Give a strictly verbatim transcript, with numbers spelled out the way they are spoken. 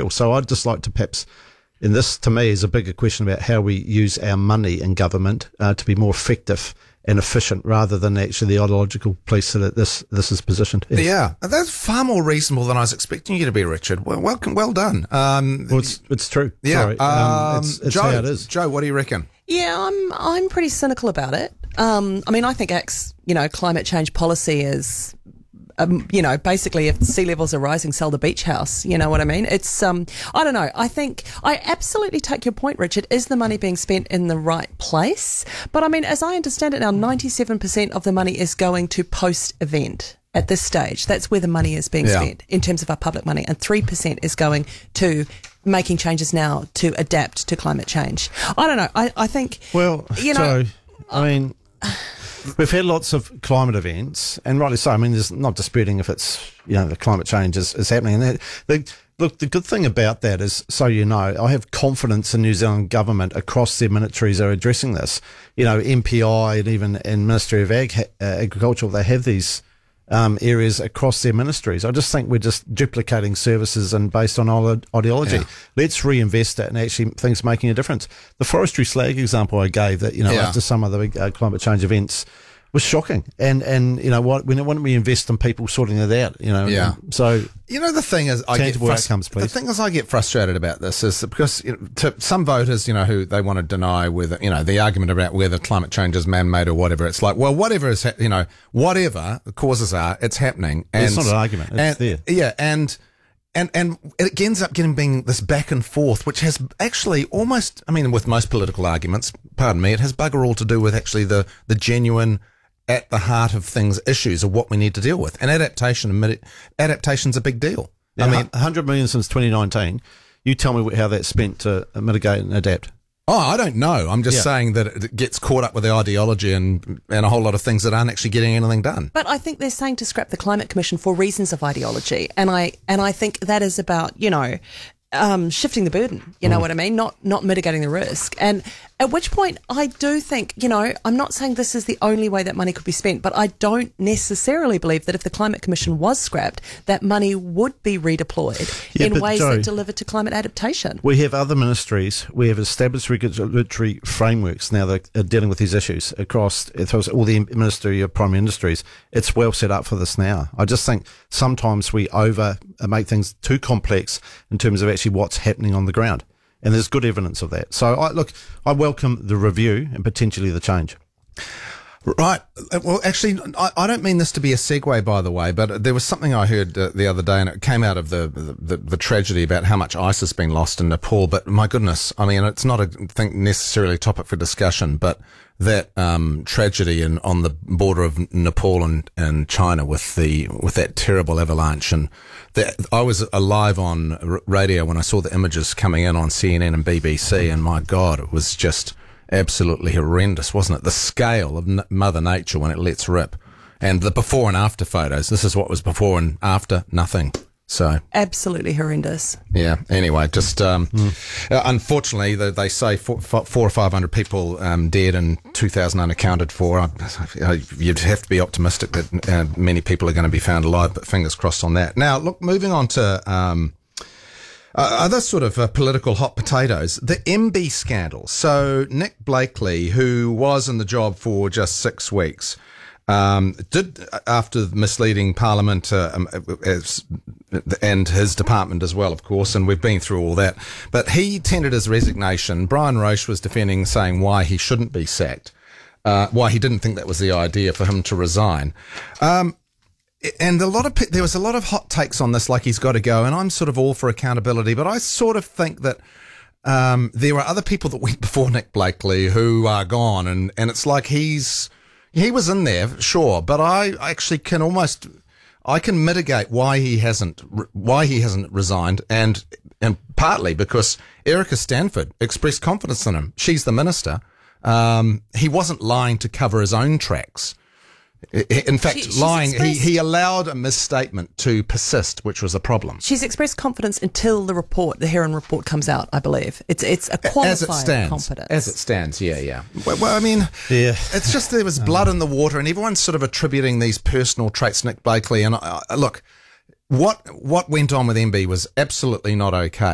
real. So I'd just like to perhaps, and this to me is a bigger question about how we use our money in government uh, to be more effective and efficient, rather than actually the ideological place that this this is positioned. Yes. Yeah, that's far more reasonable than I was expecting you to be, Richard. Well, well, well done. Um, well, it's, it's true. Yeah, Sorry. Um, um, it's it's Joe, how it is. Joe, what do you reckon? Yeah, I'm I'm pretty cynical about it. Um, I mean, I think ex, you know, climate change policy is, um, you know, basically if sea levels are rising, sell the beach house. You know what I mean? It's, um, I don't know. I think I absolutely take your point, Richard. Is the money being spent in the right place? But I mean, as I understand it now, ninety-seven percent of the money is going to post-event. At this stage, that's where the money is being yeah. spent in terms of our public money, and three percent is going to making changes now to adapt to climate change. I don't know. I, I think, well, you know, Joe, I mean, we've had lots of climate events, and rightly so. I mean, there's not disputing if it's, you know, the climate change is, is happening. And the, look, the good thing about that is, so you know, I have confidence in New Zealand government across their ministries are addressing this. You know, M P I and even in Ministry of Ag, uh, Agriculture, they have these Um, areas across their ministries. I just think we're just duplicating services and based on ideology. Yeah. Let's reinvest it and actually things making a difference. The forestry slag example I gave that, you know, yeah. after some of the big uh, climate change events was shocking. And, and you know, what, when, when we invest in people sorting it out, you know. Yeah. So, you know, the thing is, I get frust- outcomes, please. The thing is, I get frustrated about this is because you know, to some voters, you know, who they want to deny whether, you know, the argument about whether climate change is man-made or whatever. It's like, well, whatever is, ha- you know, whatever the causes are, it's happening. And it's not an argument. It's and, there. Yeah. And, and, and it ends up getting being this back and forth, which has actually almost, I mean, with most political arguments, pardon me, it has bugger all to do with actually the, the genuine, at the heart of things, issues of what we need to deal with. And adaptation, adaptation's a big deal. Yeah, I mean, one hundred million since twenty nineteen. You tell me how that's spent to mitigate and adapt. Oh, I don't know. I'm just yeah. saying that it gets caught up with the ideology and, and a whole lot of things that aren't actually getting anything done. But I think they're saying to scrap the Climate Commission for reasons of ideology. And I, and I think that is about, you know, um, shifting the burden, you know mm. what I mean? Not, not mitigating the risk. And at which point I do think, you know, I'm not saying this is the only way that money could be spent, but I don't necessarily believe that if the Climate Commission was scrapped, that money would be redeployed yeah, in ways Joe, that deliver to climate adaptation. We have other ministries, we have established regulatory frameworks now that are dealing with these issues across, across all the Ministry of Primary Industries. It's well set up for this now. I just think sometimes we over make things too complex in terms of actually what's happening on the ground. And there's good evidence of that. So, I, look, I welcome the review and potentially the change. Right. Well, actually, I, I don't mean this to be a segue, by the way, but there was something I heard uh, the other day, and it came out of the, the, the tragedy about how much ice has been lost in Nepal. But my goodness, I mean, it's not a think necessarily a topic for discussion, but that um, tragedy in, on the border of Nepal and, and China with the with that terrible avalanche, and that, I was alive on r- radio when I saw the images coming in on C N N and B B C, and my God, it was just absolutely horrendous, wasn't it? The scale of n- Mother Nature when it lets rip, and the before and after photos. This is what was before and after. Nothing. So absolutely horrendous. Yeah. Anyway, just um, mm. uh, unfortunately, they, they say four, four or five hundred people um, dead and two thousand unaccounted for. Uh, you'd have to be optimistic that uh, many people are going to be found alive, but fingers crossed on that. Now, look, moving on to um, uh, other sort of uh, political hot potatoes, the M B scandal. So Nick Blakely, who was in the job for just six weeks. Um, did after misleading Parliament uh, um, as, and his department as well, of course, and we've been through all that. But he tendered his resignation. Brian Roche was defending, saying why he shouldn't be sacked, uh, why he didn't think that was the idea for him to resign. Um, and a lot of there was a lot of hot takes on this, like he's got to go. And I'm sort of all for accountability, but I sort of think that um, there are other people that went before Nick Blakely who are gone, and and it's like he's. He was in there, sure, but I actually can almost, I can mitigate why he hasn't, why he hasn't resigned, and and partly because Erica Stanford expressed confidence in him. She's the minister. Um, he wasn't lying to cover his own tracks. In fact, she, lying, he, he allowed a misstatement to persist, which was a problem. She's expressed confidence until the report, the Heron report, comes out, I believe. It's it's a qualified as it stands, confidence. As it stands, yeah, yeah. Well, well I mean, yeah. It's just there was blood in the water, and everyone's sort of attributing these personal traits to Nick Blakely. And uh, look, what what went on with M B was absolutely not okay.